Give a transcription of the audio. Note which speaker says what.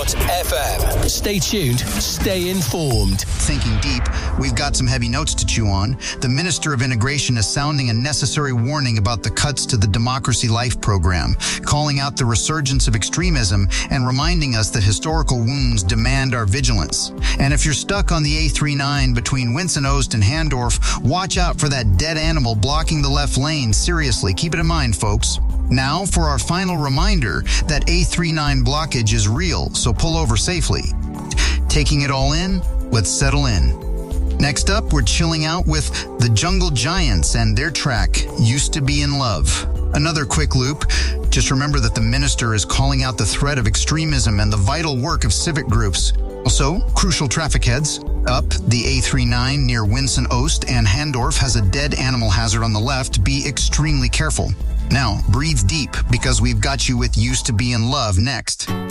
Speaker 1: FM. Stay tuned, stay informed.
Speaker 2: Thinking deep, we've got some heavy notes to chew on. The Minister of Integration is sounding a necessary warning about the cuts to the Democracy Life program, calling out the resurgence of extremism and reminding us that historical wounds demand our vigilance. And if you're stuck on the A39 between Winson-Oost and Handorf, watch out for that dead animal blocking the left lane. Seriously, keep it in mind, folks. Now for our final reminder that A39 blockage is real, so pull over safely. Taking it all in, let's settle in. Next up, we're chilling out with the Jungle Giants and their track, Used to Be in Love. Another quick loop. Just remember that the minister is calling out the threat of extremism and the vital work of civic groups. Also, crucial traffic heads. Up, the A39 near Winson-Oost and Handorf has a dead animal hazard on the left. Be extremely careful. Now, breathe deep because we've got you with Used to Be in Love next.